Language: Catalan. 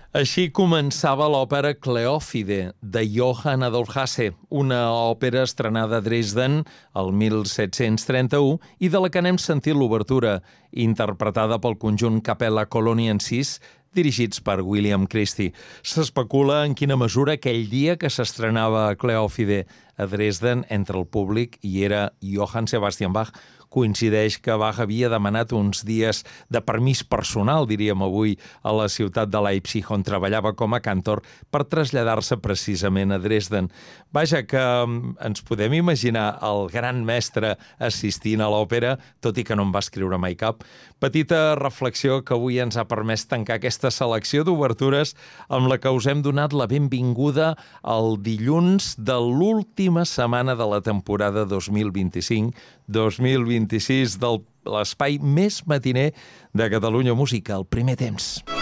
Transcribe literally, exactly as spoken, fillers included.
Així començava l'òpera Cleòfide, de Johann Adolf Hasse, una òpera estrenada a Dresden el mil set-cents trenta-u i de la que n'hem sentit l'obertura, interpretada pel conjunt Capella Coloniensis, dirigits per William Christie. S'especula en quina mesura aquell dia que s'estrenava Cleòfide a Dresden entre el públic hi era Johann Sebastian Bach. Coincideix que Bach havia demanat uns dies de permís personal, diríem avui, a la ciutat de Leipzig, on treballava com a cantor, per traslladar-se precisament a Dresden. Vaja, que ens podem imaginar el gran mestre assistint a l'òpera, tot i que no en va escriure mai cap. Petita reflexió que avui ens ha permès tancar aquesta selecció d'obertures amb la que us hem donat la benvinguda al dilluns de l'última setmana de la temporada dos mil vint-i-cinc dos mil vint-i-sis de l'espai més matiner de Catalunya Música, el primer temps.